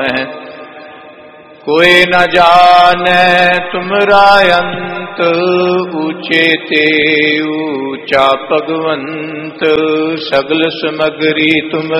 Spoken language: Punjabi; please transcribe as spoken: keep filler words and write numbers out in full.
कोई न जाने तुमरा अंत, ऊंचे ते ऊंचा भगवंत। सगल समगरी तुम